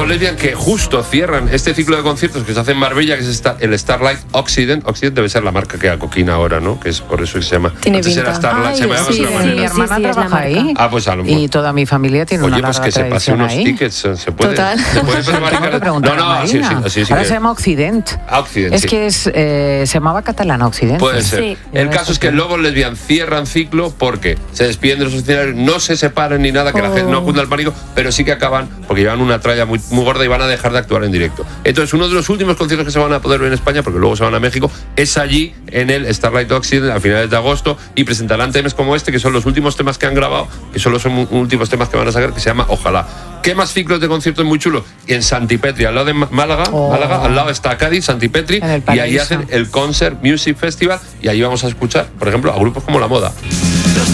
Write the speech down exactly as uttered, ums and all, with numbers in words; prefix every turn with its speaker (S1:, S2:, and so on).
S1: Lesbian, que justo cierran este ciclo de conciertos que se hace en Marbella, que es esta, el Starlight Occident. Occident debe ser la marca que acoquina ahora, ¿no? Que es por eso que se llama.
S2: Tiene
S1: Antes era
S2: pinta.
S1: Starlight,
S2: Ay,
S1: se llamaba
S2: sí,
S1: de otra
S2: sí,
S1: manera.
S3: Mi hermana
S2: sí, es la
S3: trabaja
S2: marca.
S3: ahí.
S1: Ah, pues a lo mejor.
S3: Y toda mi familia tiene
S1: Oye,
S3: una
S1: pues
S3: larga
S1: que se pase
S3: tradición
S1: unos
S3: ahí.
S1: tickets, se puede.
S2: Total.
S1: Se puede prevaricar.
S3: Tengo que preguntar
S1: No,
S3: a
S1: no, sí, sí,
S3: Marina.
S1: sí, sí
S3: Ahora
S1: que-
S3: se llama Occident.
S1: Occident,
S3: Es
S1: sí.
S3: que es, eh, se llamaba Catalana Occident.
S1: Puede ser.
S2: Sí.
S1: El caso es que luego Lesbian cierran ciclo porque se despiden de los escenarios, no se separan ni nada, que la
S2: Oh.
S1: gente no cunda el pánico, pero sí que acaban porque llevan una tralla muy, muy gorda y van a dejar de actuar en directo. Entonces, uno de los últimos conciertos que se van a poder ver en España, porque luego se van a México, es allí en el Starlight Occident a finales de agosto y presentarán temas como este, que son los últimos temas que han grabado, que solo son últimos temas que van a sacar, que se llama Ojalá. ¿Qué más ciclos de conciertos muy chulos? Y en Santipetri, al lado de Málaga,
S3: Oh.
S1: Málaga, al lado está Cádiz, Santipetri,
S3: En el
S1: y ahí
S3: paraíso.
S1: hacen el Concert Music Festival y allí vamos a escuchar, por ejemplo, a grupos como La Moda.